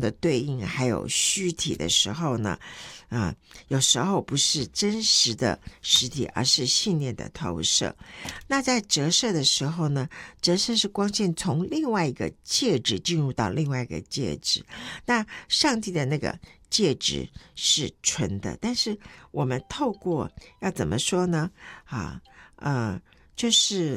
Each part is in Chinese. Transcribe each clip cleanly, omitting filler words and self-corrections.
的对应还有虚体的时候呢，有时候不是真实的实体，而是信念的投射。那在折射的时候呢，折射是光线从另外一个介质进入到另外一个介质，那上帝的那个介质是纯的，但是我们透过要怎么说呢？就是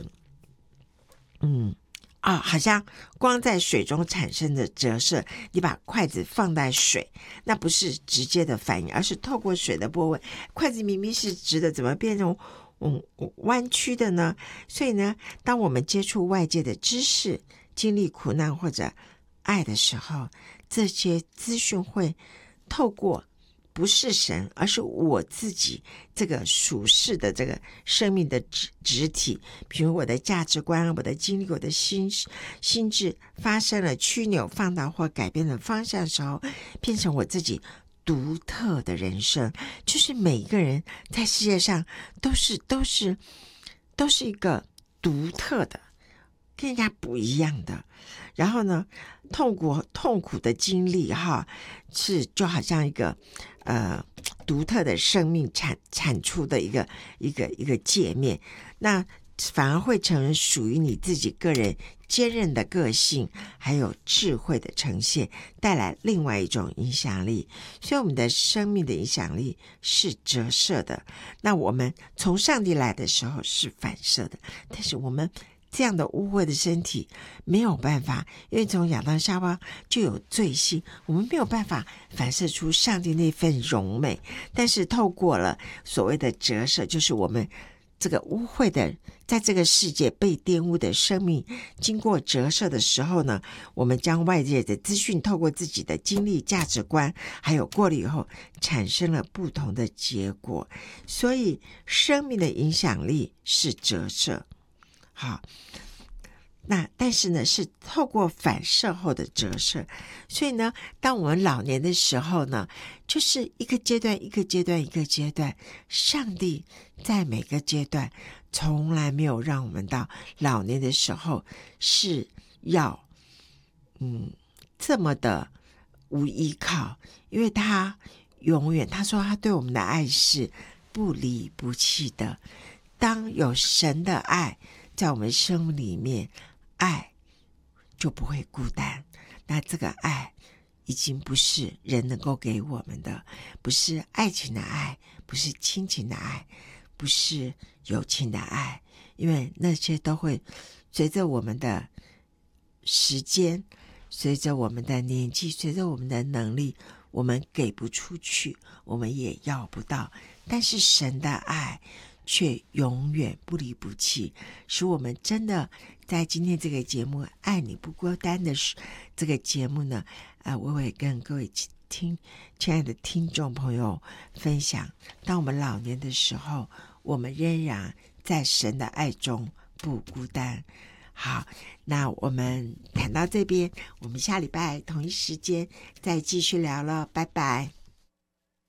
好像光在水中产生的折射，你把筷子放在水，那不是直接的反应，而是透过水的波纹，筷子明明是直的，怎么变成弯曲的呢？所以呢，当我们接触外界的知识、经历苦难或者爱的时候，这些资讯会透过不是神，而是我自己这个属世的这个生命的质体，比如我的价值观、我的经历、我的心智发生了曲扭、放大或改变的方向的时候，变成我自己独特的人生。就是每一个人在世界上都是一个独特的，跟人家不一样的。然后呢，痛苦的经历是就好像一个独特的生命产出的一个界面，那反而会成为属于你自己个人坚韧的个性还有智慧的呈现，带来另外一种影响力。所以我们的生命的影响力是折射的，那我们从上帝来的时候是反射的，但是我们这样的污秽的身体没有办法，因为从亚当夏娃就有罪性，我们没有办法反射出上帝那份荣美。但是透过了所谓的折射，就是我们这个污秽的在这个世界被玷污的生命经过折射的时候呢，我们将外界的资讯透过自己的经历、价值观还有过了以后，产生了不同的结果。所以生命的影响力是折射。好，那但是呢，是透过反射后的折射。所以呢，当我们老年的时候呢，就是一个阶段一个阶段一个阶段，上帝在每个阶段从来没有让我们到老年的时候是要这么的无依靠，因为他永远，他说他对我们的爱是不离不弃的。当有神的爱在我们生命里面，爱就不会孤单。那这个爱已经不是人能够给我们的，不是爱情的爱，不是亲情的爱，不是友情的爱，因为那些都会随着我们的时间，随着我们的年纪，随着我们的能力，我们给不出去，我们也要不到。但是神的爱却永远不离不弃，使我们真的在今天这个节目爱你不孤单的这个节目呢，我会跟各位亲爱的听众朋友分享，当我们老年的时候，我们仍然在神的爱中不孤单。好，那我们谈到这边，我们下礼拜同一时间再继续聊了，拜拜。